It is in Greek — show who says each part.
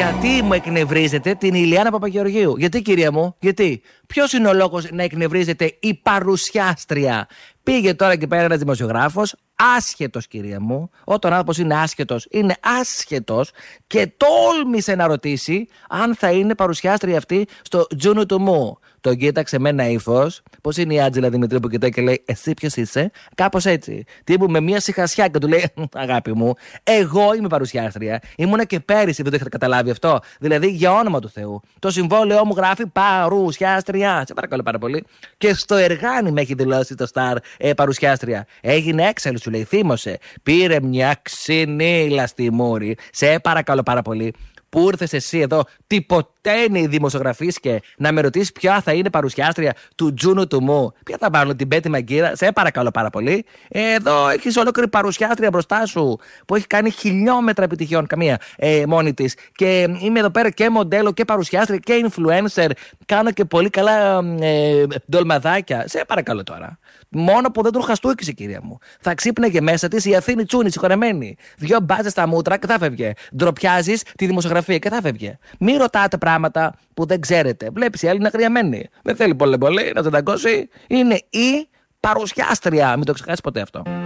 Speaker 1: Γιατί μου εκνευρίζετε την Ηλιάνα Παπαγεωργίου? Γιατί, κυρία μου, γιατί? Ποιος είναι ο λόγος να εκνευρίζετε η παρουσιάστρια? Πήγε τώρα εκεί πέρα ένας δημοσιογράφος, άσχετος, κυρία μου. Όταν ο άνθρωπος είναι άσχετος, είναι άσχετος, και τόλμησε να ρωτήσει αν θα είναι παρουσιάστρια αυτή στο Τζούνου του Μου. Τον κοίταξε με ένα ύφος. Πώς είναι η Άντζελα Δημητρίου που κοιτάει και λέει: Εσύ ποιος είσαι? Κάπως έτσι. Τύπου με μια σιχασιά και του λέει: Αγάπη μου, εγώ είμαι παρουσιάστρια. Ήμουνα και πέρυσι, δεν το έχετε καταλάβει αυτό? Δηλαδή, για όνομα του Θεού. Το συμβόλαιό μου γράφει παρουσιάστρια. Σε παρακαλώ πάρα πολύ. Και στο Εργάνι με έχει δηλώσει το Σταρ παρουσιάστρια. Έγινε έξαλλο, σου λέει, θύμωσε. Πήρε μια ξυνήλα στη μούρη. Σε παρακαλώ πάρα πολύ. Που ήρθες εσύ εδώ, τυποτένη δημοσιογραφίσκε, να με ρωτήσεις ποια θα είναι παρουσιάστρια του Τζούνου του Μου? Ποια θα πάρουν, την Πέτη Μαγκύρα? Σε παρακαλώ πάρα πολύ. Εδώ έχεις ολόκληρη παρουσιάστρια μπροστά σου που έχει κάνει χιλιόμετρα επιτυχιών, καμία μόνη της. Και είμαι εδώ πέρα και μοντέλο και παρουσιάστρια και influencer. Κάνω και πολύ καλά ντολμαδάκια. Σε παρακαλώ τώρα. Μόνο που δεν του χαστούκησε, κυρία μου. Θα ξύπνεγε μέσα της η Αθήνη Τσούνη, συγχωρεμένη. 2 μπάζες στα μούτρα και θα φεύγε. Ντροπιάζεις τη δημοσιογραφία και θα φεύγε. Μην ρωτάτε πράγματα που δεν ξέρετε. Βλέπεις, η άλλη είναι αγριεμένη. Δεν θέλει πολύ να σε ταγκώσει. Είναι η παρουσιάστρια. Μην το ξεχάσεις ποτέ αυτό.